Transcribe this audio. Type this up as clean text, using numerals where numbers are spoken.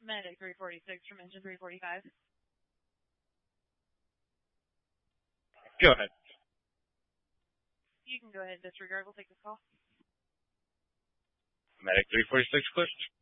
Medic 346 from engine 345. Go ahead. You can go ahead and disregard. We'll take this call. Medic 346 clear.